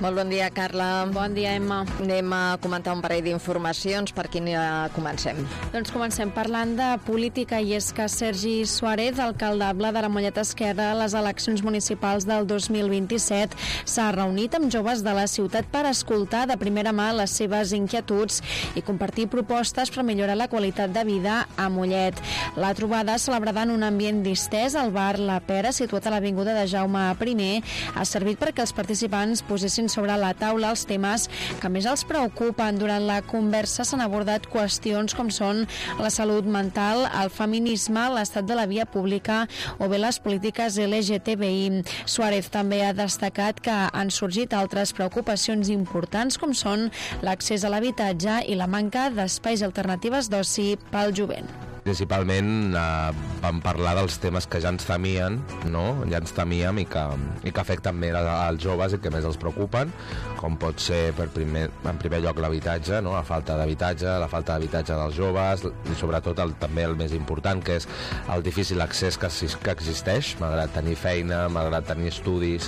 Molt bon dia, Carla. Bon dia, Emma. Anem a comentar un parell d'informacions. Per quin comencem? Doncs comencem parlant de política, i és que Sergi Suárez, alcaldable de la Mollet Esquerra a les eleccions municipals del 2027, s'ha reunit amb joves de la ciutat per escoltar de primera mà les seves inquietuds i compartir propostes per millorar la qualitat de vida a Mollet. La trobada, celebrada en un ambient distès al bar La Pera, situat a l'avinguda de Jaume I, ha servit perquè els participants posessin sobre la taula els temes que més els preocupen. Durant la conversa s'han abordat qüestions com són la salut mental, el feminisme, l'estat de la via pública o bé les polítiques LGTBI. Suárez també ha destacat que han sorgit altres preocupacions importants com són l'accés a l'habitatge i la manca d'espais i alternatives d'oci pel jovent. Principalment vam parlar dels temes que ja ens temien, no? Ja ens temíem i que afecten més als joves i que més els preocupen, com pot ser en primer lloc l'habitatge, no? La falta d'habitatge dels joves i sobretot també el més important, que és el difícil accés que existeix, malgrat tenir feina, malgrat tenir estudis.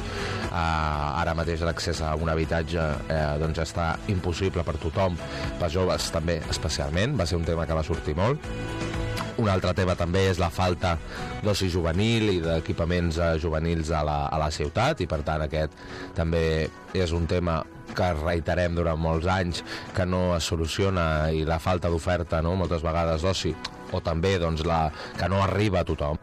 Ara mateix l'accés a un habitatge doncs està impossible per tothom, per joves també especialment. Va ser un tema que va sortir molt. Un altre tema també és la falta d'oci juvenil i d'equipaments juvenils a la ciutat, i per tant aquest també és un tema que reiterem durant molts anys, que no es soluciona, i la falta d'oferta, no? Moltes vegades d'oci, o també doncs, que no arriba a tothom.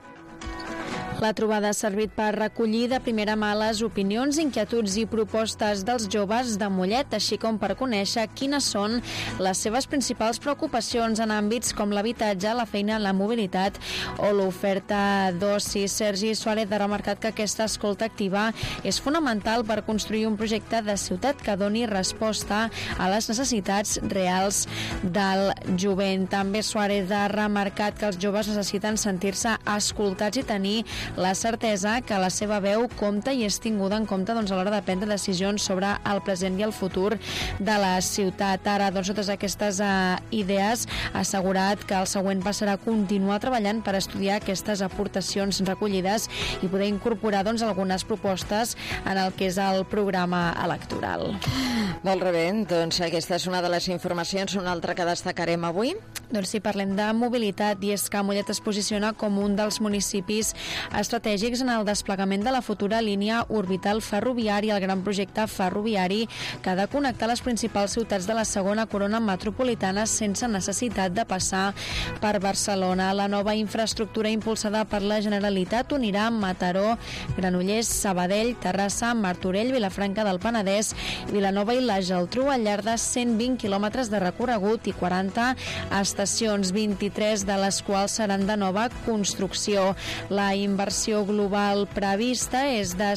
La trobada ha servit per recollir de primera mà les opinions, inquietuds i propostes dels joves de Mollet, així com per conèixer quines són les seves principals preocupacions en àmbits com l'habitatge, la feina, la mobilitat o l'oferta d'oci. Sergi Suárez ha remarcat que aquesta escolta activa és fonamental per construir un projecte de ciutat que doni resposta a les necessitats reals del jovent. També Suárez ha remarcat que els joves necessiten sentir-se escoltats i tenir la certesa que la seva veu compta i és tinguda en compte a l'hora de prendre decisions sobre el present i el futur de la ciutat. Ara, totes aquestes idees, ha assegurat que el següent passarà a continuar treballant per estudiar aquestes aportacions recollides i poder incorporar algunes propostes en el que és el programa electoral. Molt bé, doncs aquesta és una de les informacions. Una altra que destacarem avui? Doncs sí, parlem de mobilitat, i és que Mollet es posiciona com un dels municipis estratègics en el desplegament de la futura línia orbital ferroviària, el gran projecte ferroviari que ha de connectar les principals ciutats de la segona corona metropolitana sense necessitat de passar per Barcelona. La nova infraestructura impulsada per la Generalitat unirà Mataró, Granollers, Sabadell, Terrassa, Martorell, Vilafranca del Penedès, Vilanova i la Geltrú al llarg de 120 quilòmetres de recorregut i 40 estacions, 23 de les quals seran de nova construcció. La inversió global prevista és de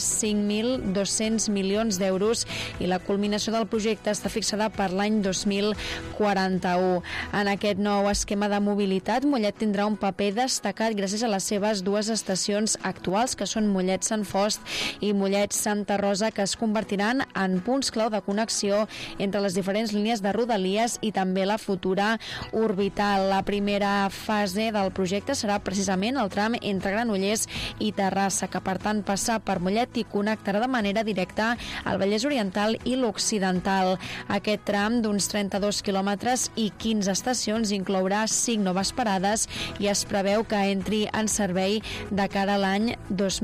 5.200 milions d'euros i la culminació del projecte està fixada per l'any 2041. En aquest nou esquema de mobilitat, Mollet tindrà un paper destacat gràcies a les seves dues estacions actuals, que són Mollet-Sant Fost i Mollet-Santa Rosa, que es convertiran en punts clau de connexió entre les diferents línies de rodalies i també la futura orbital. La primera fase del projecte serà precisament el tram entre Granollers i Terrassa, que per tant passa per Mollet i connectarà de manera directa al Vallès Oriental i l'Occidental. Aquest tram d'uns 32 quilòmetres i 15 estacions inclourà 5 noves parades i es preveu que entri en servei de cara a l'any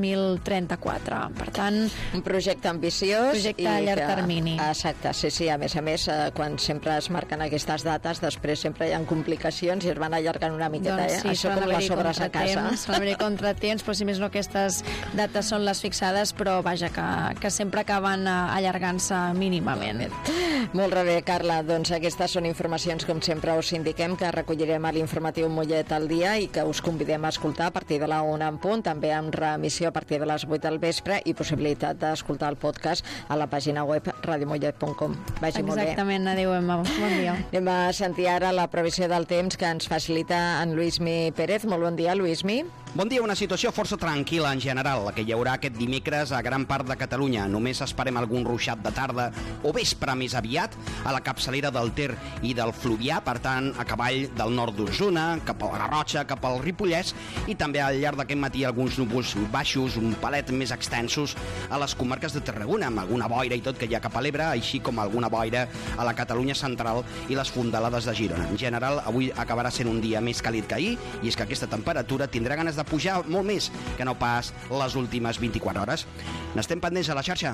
2034. Per tant, un projecte ambiciós, projecte a llarg termini. Exacte, sí, a més, quan sempre es marquen aquestes dates, després sempre hi ha complicacions i es van allargant una miqueta, doncs sí, això com les obres a casa. Van haver contratemps, però si més no aquestes dates són les fixades, però vaja, que sempre acaben allargant-se mínimament. Molt bé, Carla, doncs aquestes són informacions, com sempre us indiquem, que recollirem a l'informatiu Mollet al dia i que us convidem a escoltar a partir de la 1 en punt, també amb reemissió a partir de les 8 del vespre i possibilitat d'escoltar el podcast a la pàgina web radiomollet.com. Vagi molt bé. Exactament, adéu, Emma, bon dia. Anem a sentir ara la previsió del temps que ens facilita en Lluís Mi Pérez. Molt bon dia, Lluís Mi. Bon dia, una situació força tranquil·la en general, la que hi haurà aquest dimecres a gran part de Catalunya. Només esperem algun ruixat de tarda o vespre més aviat a la capçalera del Ter i del Fluvià, per tant, a cavall del nord d'Osona, cap a la Garrotxa, cap al Ripollès, i també al llarg d'aquest matí alguns núvols baixos, un palet més extensos a les comarques de Tarragona, amb alguna boira i tot que hi ha cap a l'Ebre, així com alguna boira a la Catalunya central i les fondalades de Girona. En general, avui acabarà sent un dia més càlid que ahir, i és que aquesta temperatura tindrà ganes de pujar molt més que no pas les últimes 24 hores. N'estem pendents a la xarxa.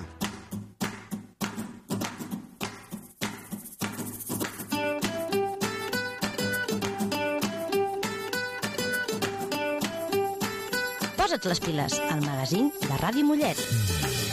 Posa't les piles al magazín de Ràdio Mollet.